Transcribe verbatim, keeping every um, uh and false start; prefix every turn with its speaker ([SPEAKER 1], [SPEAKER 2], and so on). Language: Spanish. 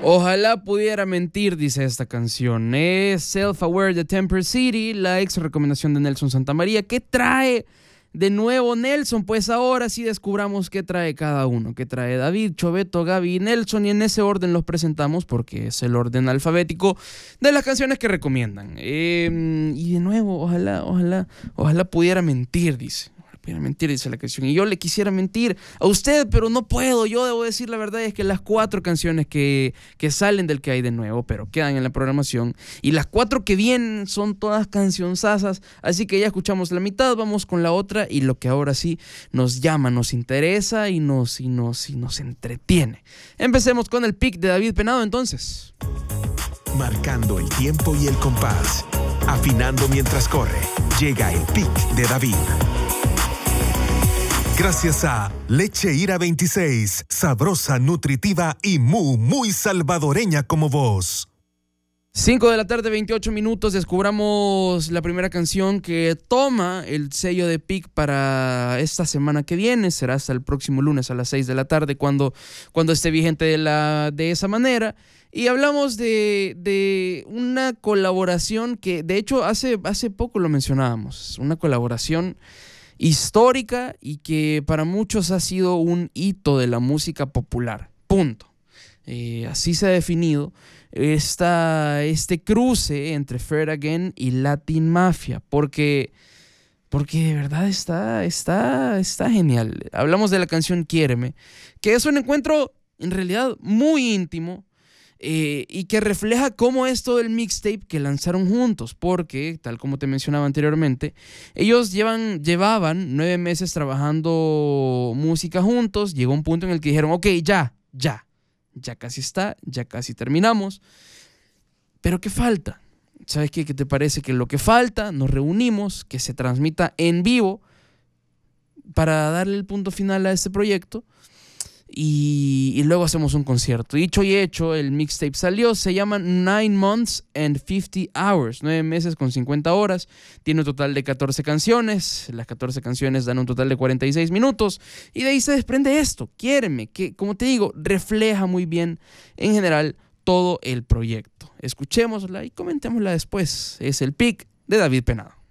[SPEAKER 1] Ojalá pudiera mentir, dice esta canción. Es Self-Aware de Temper City, la ex recomendación de Nelson Santamaría. ¿Qué trae de nuevo Nelson? Pues ahora sí descubramos qué trae cada uno. ¿Qué trae David, Choveto, Gaby y Nelson? Y en ese orden los presentamos porque es el orden alfabético de las canciones que recomiendan. Eh, y de nuevo, ojalá, ojalá, ojalá pudiera mentir, dice. Pudiera mentir, dice la canción. Y yo le quisiera mentir a usted, pero no puedo. Yo debo decir la verdad, es que las cuatro canciones que, que salen del que hay de nuevo, pero quedan en la programación, y las cuatro que vienen son todas cancionzazas. Así que ya escuchamos la mitad, vamos con la otra, y lo que ahora sí nos llama, nos interesa y nos, y nos, y nos entretiene. Empecemos con el pick de David Penado, entonces.
[SPEAKER 2] Marcando el tiempo y el compás, afinando mientras corre, llega el pick de David. Gracias a Leche Ira veintiséis, sabrosa, nutritiva y muy, muy salvadoreña como vos.
[SPEAKER 1] cinco de la tarde, veintiocho minutos, descubramos la primera canción que toma el sello de pick para esta semana que viene. Será hasta el próximo lunes a las seis de la tarde cuando, cuando esté vigente de, la, de esa manera. Y hablamos de, de una colaboración que, de hecho, hace, hace poco lo mencionábamos. Una colaboración histórica y que para muchos ha sido un hito de la música popular. Punto. Eh, así se ha definido esta, este cruce entre Fred Again y Latin Mafia, porque, porque de verdad está, está, está genial. Hablamos de la canción Quiéreme, que es un encuentro en realidad muy íntimo, Eh, y que refleja cómo es todo el mixtape que lanzaron juntos, porque, tal como te mencionaba anteriormente, ellos llevan, llevaban nueve meses trabajando música juntos. Llegó un punto en el que dijeron, ok, ya, ya, ya casi está, ya casi terminamos, pero ¿qué falta? ¿Sabes qué? ¿Qué te parece? Que lo que falta, nos reunimos, que se transmita en vivo para darle el punto final a este proyecto. Y, y luego hacemos un concierto. Dicho y hecho, el mixtape salió. Se llama Nine Months and fifty Hours, nueve meses con cincuenta horas. Tiene un total de catorce canciones. Las catorce canciones dan un total de cuarenta y seis minutos. Y de ahí se desprende esto, Quiéreme, que, como te digo, refleja muy bien en general todo el proyecto. Escuchémosla y comentémosla después. Es el pick de David Penado.